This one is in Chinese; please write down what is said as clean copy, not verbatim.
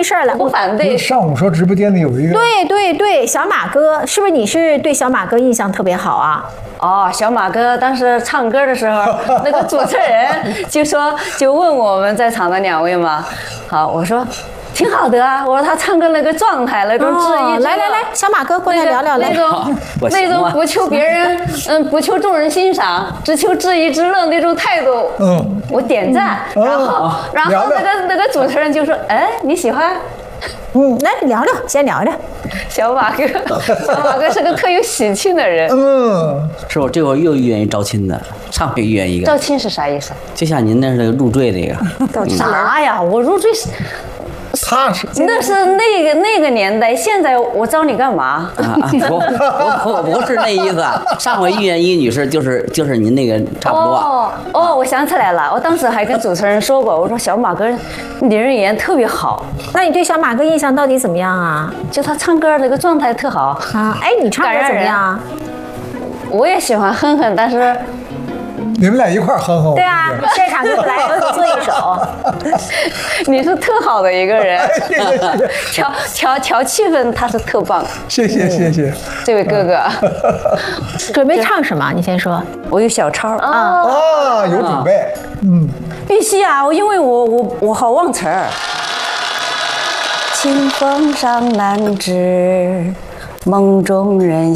事儿了。 不反对。 上午说直播间里有一个， 对，小马哥，是不是你是对小马哥印象特别好啊？ 哦，小马哥当时唱歌的时候，那个主持人就问我们在场的2位嘛，好，我说挺好的啊，我说他唱歌那个状态，那种质疑， 来，小马哥过来聊聊， 那种不求别人，不求众人欣赏，只求质疑之乐那种态度，我点赞，然后那个主持人就说，哎，你喜欢？ 来聊聊，先聊聊。 小马哥是个特有喜庆的人。 是我这会儿又愿意招亲的，上回愿意一个。 招亲是啥意思？ 就像您那是入赘那个。 啥呀？我入赘是。 他是那是那个年代，现在我招你干嘛？ 不是那意思。上回遇见一个女士，就是您那个差不多。 我想起来了，我当时还跟主持人说过，我说小马哥理人言特别好。 那你对小马哥印象到底怎么样啊？ 就他唱歌那个状态特好啊。哎，你唱歌怎么样？ 我也喜欢哼哼，但是。 你们俩一块哼哼。 对啊，现场就来做一首。 你是特好的一个人，调气氛他是特棒。 谢谢， 这位哥哥。 准备唱什么？你先说。 我有小抄啊，有准备。 必须啊，因为我好忘词儿。清风上南枝，梦中人。